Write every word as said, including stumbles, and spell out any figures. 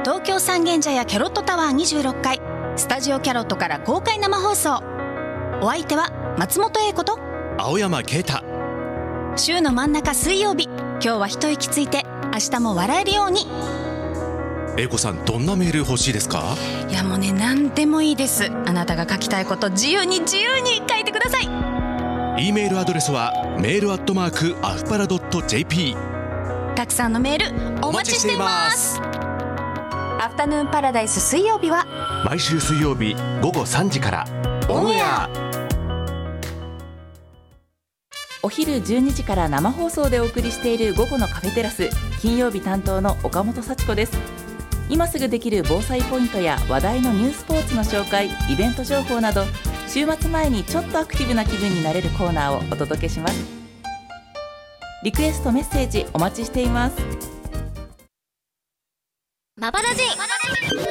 東京三軒茶屋キャロットタワーにじゅうろっかいスタジオキャロットから公開生放送。お相手は松本英子と青山啓太。 週の真ん中水曜日、今日は一息ついて明日も笑えるように。 英子さん、どんなメール欲しいですか？ いやもうね、何でもいいです。あなたが書きたいこと自由に自由に書いてください。 E メールアドレスはメールアットマークアフパラドット ジェーピー。 たくさんのメールお待ちしています。アフタヌーンパラダイス水曜日は毎週水曜日午後さんじからオンエア。 お昼じゅうにじから生放送でお送りしている午後のカフェテラス、金曜日担当の岡本幸子です。今すぐできる防災ポイントや話題のニュースポーツの紹介、イベント情報など、週末前にちょっとアクティブな気分になれるコーナーをお届けします。リクエストメッセージお待ちしています。 マバラジ